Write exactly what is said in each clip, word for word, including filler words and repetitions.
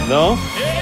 Non?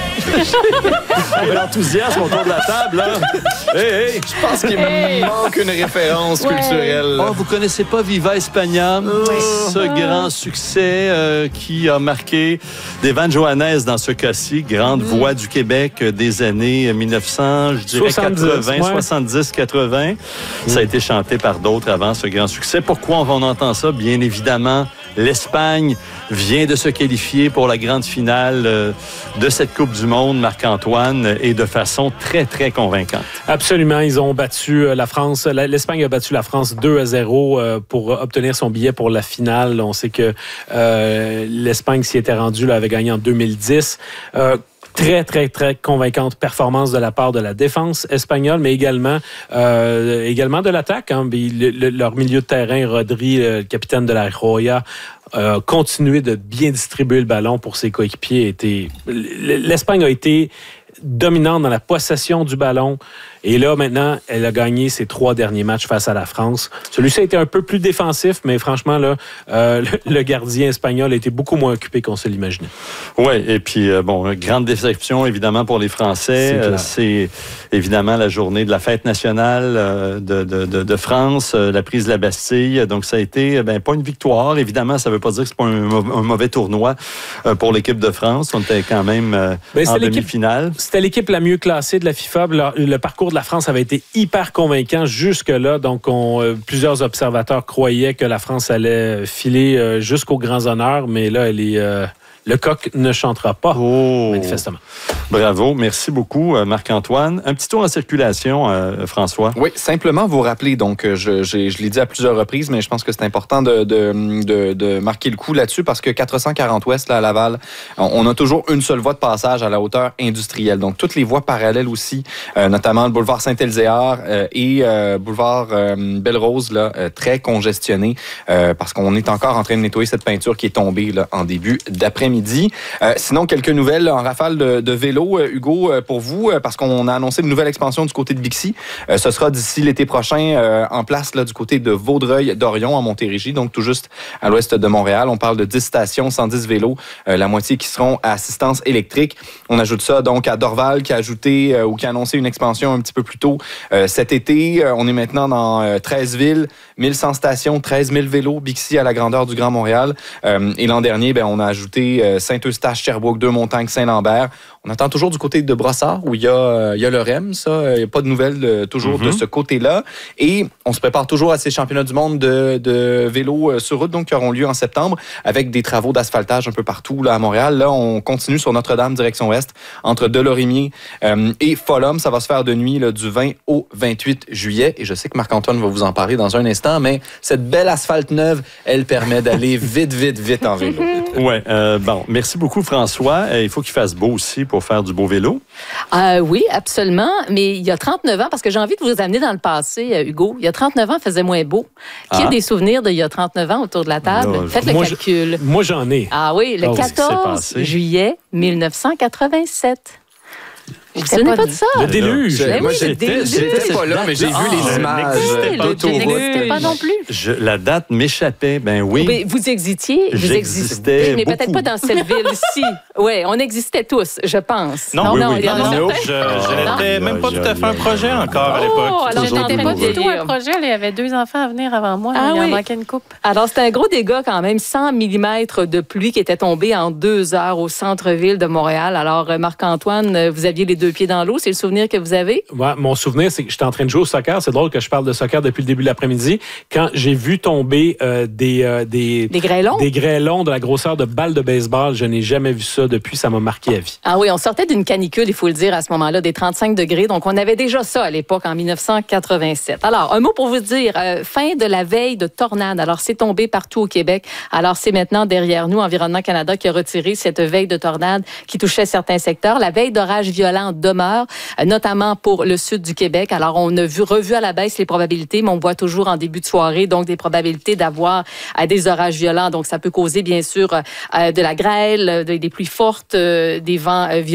L'enthousiasme autour de la table, là. Hey, hey. Je pense qu'il hey. me manque une référence ouais. culturelle. Oh, vous connaissez pas Viva España? Oui. Ce ah. grand succès euh, qui a marqué Devan Johannes dans ce cas-ci, grande mm. voix du Québec des années mille neuf cents, je dirais quatre-vingts, ouais. soixante-dix quatre-vingts. Mm. Ça a été chanté par d'autres avant ce grand succès. Pourquoi on entend ça? Bien évidemment, l'Espagne vient de se qualifier pour la grande finale euh, de cette Coupe du Monde, Marc-Antoine, et de façon très, très convaincante. Absolument. Ils ont battu la France. L'Espagne a battu la France deux à zéro euh, pour obtenir son billet pour la finale. On sait que euh, l'Espagne s'y était rendue, là, avait gagné en deux mille dix. Euh, Très, très, très convaincante performance de la part de la défense espagnole, mais également, euh, également de l'attaque. Hein. Le, le, leur milieu de terrain, Rodri, le capitaine de la Roya, euh, continué de bien distribuer le ballon pour ses coéquipiers. Était... L'Espagne a été dominante dans la possession du ballon. Et là, maintenant, elle a gagné ses trois derniers matchs face à la France. Celui-ci a été un peu plus défensif, mais franchement, là, euh, le, le gardien espagnol a été beaucoup moins occupé qu'on se l'imaginait. Oui, et puis, euh, bon, grande déception, évidemment, pour les Français. C'est, euh, c'est évidemment la journée de la fête nationale euh, de, de, de, de France, euh, la prise de la Bastille. Donc, ça a été, ben, pas une victoire. Évidemment, ça ne veut pas dire que c'est pas un, un mauvais tournoi euh, pour l'équipe de France. On était quand même euh, ben, en demi-finale. C'était l'équipe la mieux classée de la FIFA. Le, le parcours de la France avait été hyper convaincant jusque-là. Donc, on, euh, plusieurs observateurs croyaient que la France allait filer euh, jusqu'aux grands honneurs, mais là, elle est... Euh, le coq ne chantera pas, oh. manifestement. Bravo. Merci beaucoup, Marc-Antoine. Un petit tour en circulation, euh, François. Oui, simplement vous rappeler, donc, je, je, je l'ai dit à plusieurs reprises, mais je pense que c'est important de, de, de, de marquer le coup là-dessus parce que quatre cent quarante Ouest, là, à Laval, on a toujours une seule voie de passage à la hauteur industrielle. Donc, toutes les voies parallèles aussi, euh, notamment le boulevard Saint-Elzéar euh, et euh, boulevard euh, Belle-Rose, là, euh, très congestionné euh, parce qu'on est encore en train de nettoyer cette peinture qui est tombée là, en début d'après-midi. Euh, sinon, quelques nouvelles en rafale de, de vélo, euh, Hugo, euh, pour vous, euh, parce qu'on a annoncé une nouvelle expansion du côté de Bixi. Euh, ce sera d'ici l'été prochain euh, en place là, du côté de Vaudreuil-Dorion, en Montérégie, donc tout juste à l'ouest de Montréal. On parle de dix stations, cent dix vélos, euh, la moitié qui seront à assistance électrique. On ajoute ça donc à Dorval, qui a ajouté euh, ou qui a annoncé une expansion un petit peu plus tôt euh, cet été. Euh, on est maintenant dans euh, treize villes, mille cent stations, treize mille vélos, Bixi à la grandeur du Grand Montréal. Euh, et l'an dernier, ben, on a ajouté Saint-Eustache, Sherbrooke, Deux-Montagnes, Saint-Lambert. On attend toujours du côté de Brossard, où il y a, il y a le R E M, ça. Il n'y a pas de nouvelles euh, toujours mm-hmm. de ce côté-là. Et on se prépare toujours à ces championnats du monde de, de vélo euh, sur route, donc qui auront lieu en septembre, avec des travaux d'asphaltage un peu partout là, à Montréal. Là, on continue sur Notre-Dame, direction ouest, entre Delorimier euh, et Folum. Ça va se faire de nuit là, du vingt au vingt-huit juillet. Et je sais que Marc-Antoine va vous en parler dans un instant, mais cette belle asphalte neuve, elle permet d'aller vite, vite, vite en vélo. Oui, euh, bon, merci beaucoup, François. Euh, il faut qu'il fasse beau aussi pour faire du beau vélo. Euh, oui, absolument. Mais il y a trente-neuf ans, parce que j'ai envie de vous amener dans le passé, Hugo. Il y a trente-neuf ans, il faisait moins beau. Qui ah. a des souvenirs d'il y a trente-neuf ans autour de la table? Là, Faites le moi, calcul. Je, moi, j'en ai. Ah oui, le oh, quatorze juillet mille neuf cent quatre-vingt-sept. Vous ne vous souvenez pas de ça? Le déluge. Ben moi, oui, j'étais, j'étais pas là, mais j'ai ah, vu les images. Oui, le n'existait pas non plus. Je, la date m'échappait, ben oui. Mais vous existiez. Vous existiez. Mais beaucoup. peut-être pas dans cette ville-ci. Oui, on existait tous, je pense. Non, oui, non, oui, non, non, non. Je, je n'étais non. même pas tout à fait un projet encore à l'époque. Oh, alors je n'étais pas du tout un projet. Il y avait deux enfants à venir avant moi. Ah, il oui. en manquait une coupe. Alors, c'était un gros dégât quand même. cent millimètres de pluie qui était tombée en deux heures au centre-ville de Montréal. Alors, Marc-Antoine, vous aviez les deux pieds dans l'eau. C'est le souvenir que vous avez? Ouais, mon souvenir, c'est que j'étais en train de jouer au soccer. C'est drôle que je parle de soccer depuis le début de l'après-midi. Quand j'ai vu tomber euh, des, euh, des... Des grêlons? Des grêlons de la grosseur de balles de baseball. Je n'ai jamais vu ça depuis. Ça m'a marqué à vie. Ah oui, on sortait d'une canicule, il faut le dire, à ce moment-là, des trente-cinq degrés. Donc, on avait déjà ça à l'époque, en mille neuf cent quatre-vingt-sept. Alors, un mot pour vous dire, euh, fin de la veille de tornade. Alors, c'est tombé partout au Québec. Alors, c'est maintenant derrière nous, Environnement Canada, qui a retiré cette veille de tornade qui touchait certains secteurs. La veille d'orage violent demeure, euh, notamment pour le sud du Québec. Alors, on a vu, revu à la baisse les probabilités, mais on voit toujours en début de soirée, donc des probabilités d'avoir euh, des orages violents. Donc, ça peut causer, bien sûr, euh, de la grêle, euh, des pluies fortes, euh, des vents euh, violents.